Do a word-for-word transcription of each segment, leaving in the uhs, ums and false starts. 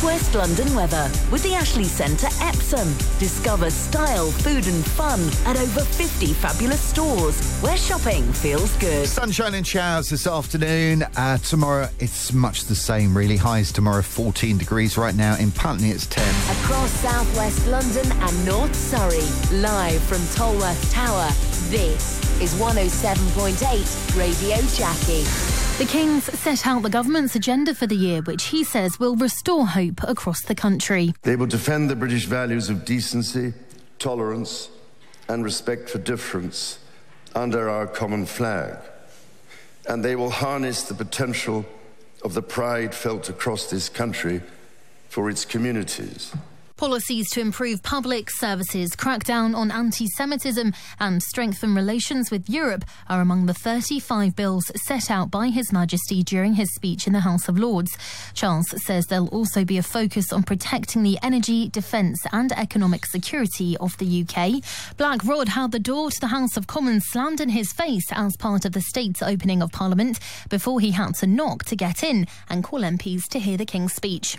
West London weather with the Ashley Centre Epsom. Discover style, food and fun at over fifty fabulous stores where shopping feels good. Sunshine and showers this afternoon. Uh, tomorrow it's much the same really. Highs tomorrow fourteen degrees. Right now in Putney it's ten. Across South West London and North Surrey, live from Tolworth Tower, this is one oh seven point eight Radio Jackie. The Kings set out the government's agenda for the year, which he says will restore hope across the country. They will defend the British values of decency, tolerance and respect for difference under our common flag. And they will harness the potential of the pride felt across this country for its communities. Policies to improve public services, crack down on anti-Semitism and strengthen relations with Europe are among the thirty-five bills set out by His Majesty during his speech in the House of Lords. Charles says there'll also be a focus on protecting the energy, defence and economic security of the U K. Black Rod had the door to the House of Commons slammed in his face as part of the state's opening of Parliament before he had to knock to get in and call M Ps to hear the King's speech.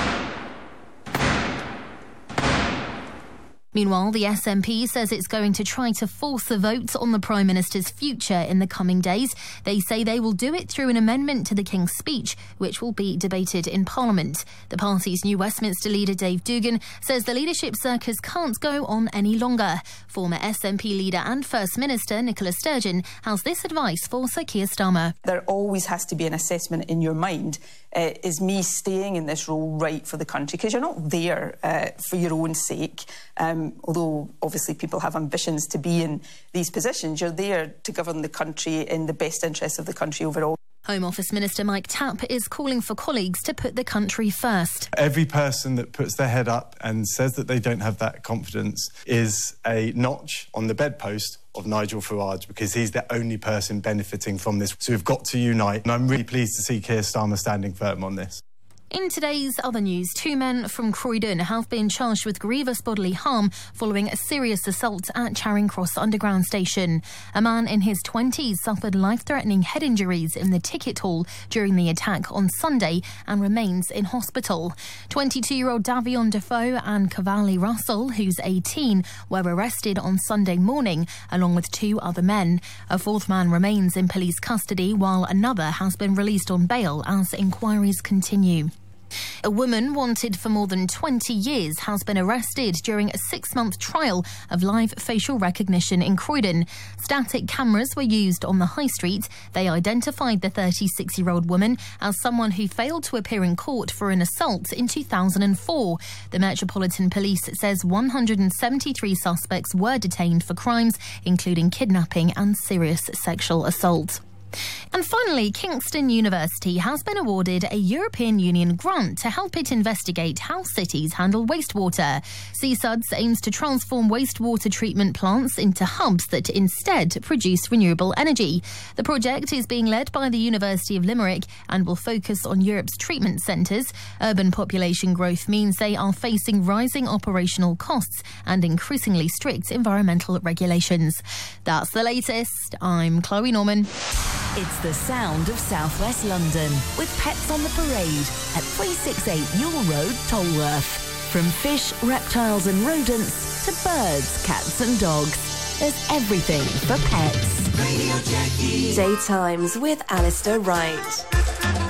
Meanwhile, the S N P says it's going to try to force a vote on the Prime Minister's future in the coming days. They say they will do it through an amendment to the King's speech, which will be debated in Parliament. The party's new Westminster leader, Dave Dugan, says the leadership circus can't go on any longer. Former S N P leader and First Minister Nicola Sturgeon has this advice for Sir Keir Starmer. There always has to be an assessment in your mind. Uh, is me staying in this role right for the country? Because you're not there uh, for your own sake. Um, although obviously people have ambitions to be in these positions, you're there to govern the country in the best interests of the country overall. Home Office Minister Mike Tapp is calling for colleagues to put the country first. Every person that puts their head up and says that they don't have that confidence is a notch on the bedpost of Nigel Farage, because he's the only person benefiting from this. So we've got to unite, and I'm really pleased to see Keir Starmer standing firm on this. In today's other news, two men from Croydon have been charged with grievous bodily harm following a serious assault at Charing Cross Underground Station. A man in his twenties suffered life-threatening head injuries in the ticket hall during the attack on Sunday and remains in hospital. twenty-two-year-old Davion Defoe and Cavalli Russell, who's eighteen, were arrested on Sunday morning along with two other men. A fourth man remains in police custody while another has been released on bail as inquiries continue. A woman wanted for more than twenty years has been arrested during a six-month trial of live facial recognition in Croydon. Static cameras were used on the high street. They identified the thirty-six-year-old woman as someone who failed to appear in court for an assault in two thousand four. The Metropolitan Police says one hundred seventy-three suspects were detained for crimes, including kidnapping and serious sexual assault. And finally, Kingston University has been awarded a European Union grant to help it investigate how cities handle wastewater. C S U D S aims to transform wastewater treatment plants into hubs that instead produce renewable energy. The project is being led by the University of Limerick and will focus on Europe's treatment centres. Urban population growth means they are facing rising operational costs and increasingly strict environmental regulations. That's the latest. I'm Chloe Norman. It's the sound of South West London with Pets on the Parade at three sixty-eight Ewell Road, Tolworth. From fish, reptiles and rodents to birds, cats and dogs, there's everything for pets. Radio Jackie. Daytimes with Alistair Wright.